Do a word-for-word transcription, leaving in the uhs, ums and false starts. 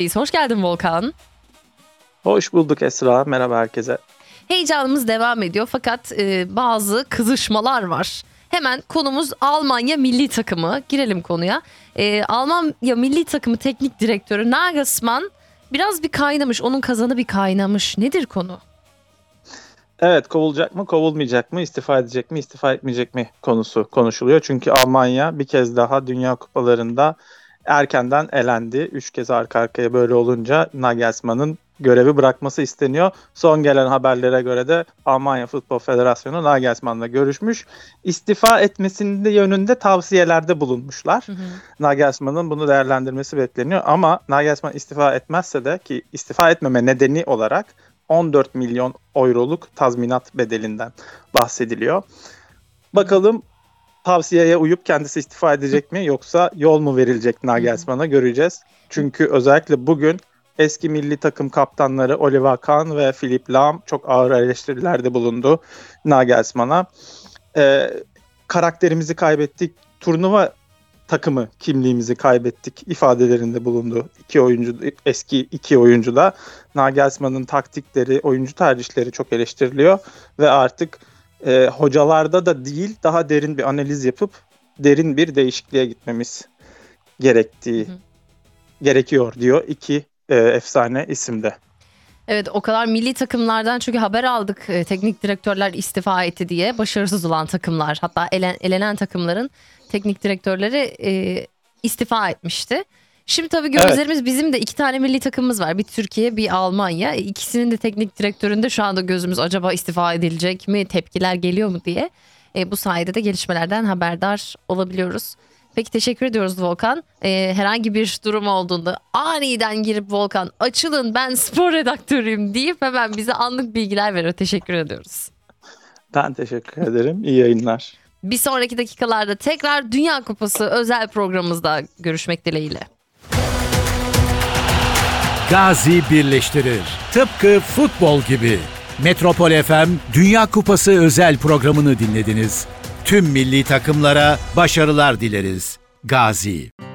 Hoş geldin Volkan. Hoş bulduk Esra. Merhaba herkese. Heyecanımız devam ediyor fakat e, bazı kızışmalar var. Hemen konumuz Almanya milli takımı. Girelim konuya. E, Almanya milli takımı teknik direktörü Nagelsmann biraz bir kaynamış. Onun kazanı bir kaynamış. Nedir konu? Evet, kovulacak mı, kovulmayacak mı, istifa edecek mi, istifa etmeyecek mi konusu konuşuluyor. Çünkü Almanya bir kez daha Dünya Kupalarında erkenden elendi. Üç kez arka arkaya böyle olunca Nagelsmann'ın görevi bırakması isteniyor. Son gelen haberlere göre de Almanya Futbol Federasyonu Nagelsmann'la görüşmüş. İstifa etmesinde yönünde tavsiyelerde bulunmuşlar. Hı hı. Nagelsmann'ın bunu değerlendirmesi bekleniyor. Ama Nagelsmann istifa etmezse de, ki istifa etmeme nedeni olarak on dört milyon euroluk tazminat bedelinden bahsediliyor. Bakalım tavsiyeye uyup kendisi istifa edecek mi, yoksa yol mu verilecek Nagelsmann'a, göreceğiz. Çünkü özellikle bugün eski milli takım kaptanları Oliver Kahn ve Philipp Lahm çok ağır eleştirilerde bulundu Nagelsmann'a. Ee, karakterimizi kaybettik, turnuva takımı kimliğimizi kaybettik ifadelerinde bulundu iki oyuncu, eski iki oyuncu da. Nagelsmann'ın taktikleri, oyuncu tercihleri çok eleştiriliyor ve artık e, hocalarda da değil, daha derin bir analiz yapıp derin bir değişikliğe gitmemiz gerektiği hı hı. gerekiyor diyor iki e, efsane isimde. Evet, o kadar milli takımlardan çünkü haber aldık, e, teknik direktörler istifa etti diye. Başarısız olan takımlar, hatta elen, elenen takımların teknik direktörleri e, istifa etmişti. Şimdi tabii gözlerimiz, evet. Bizim de iki tane milli takımımız var. Bir Türkiye, bir Almanya. İkisinin de teknik direktöründe şu anda gözümüz acaba istifa edilecek mi, tepkiler geliyor mu diye. E, bu sayede de gelişmelerden haberdar olabiliyoruz. Peki, teşekkür ediyoruz Volkan. Ee, herhangi bir durum olduğunda aniden girip Volkan açılın ben spor redaktörüyüm deyip hemen bize anlık bilgiler veriyor. Teşekkür ediyoruz. Ben teşekkür ederim. İyi yayınlar. Bir sonraki dakikalarda tekrar Dünya Kupası özel programımızda görüşmek dileğiyle. Gazi birleştirir. Tıpkı futbol gibi. Metropol F M Dünya Kupası özel programını dinlediniz. Tüm milli takımlara başarılar dileriz. Gazi.